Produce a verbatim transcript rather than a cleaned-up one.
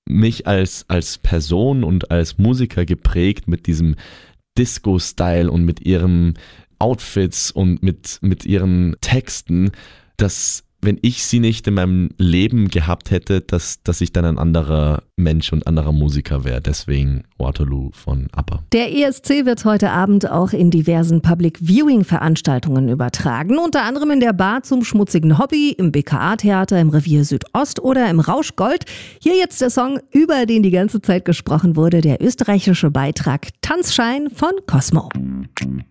mich als, als Person und als Musiker geprägt mit diesem Disco-Style und mit ihren Outfits und mit, mit ihren Texten, dass wenn ich sie nicht in meinem Leben gehabt hätte, dass, dass ich dann ein anderer Mensch und anderer Musiker wäre. Deswegen Waterloo von ABBA. Der E S C wird heute Abend auch in diversen Public Viewing Veranstaltungen übertragen. Unter anderem in der Bar zum schmutzigen Hobby, im B K A-Theater, im Revier Südost oder im Rauschgold. Hier jetzt der Song, über den die ganze Zeit gesprochen wurde, der österreichische Beitrag Tanzschein von Cosmo.